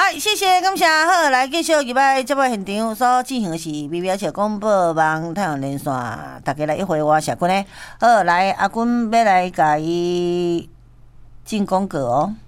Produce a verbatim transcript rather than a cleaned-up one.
谢谢，感谢。好，来继续入来节目现场所进行的是微微小广播网太阳连线，大家来一回我小君呢。好，来阿君要来甲伊进广告哦。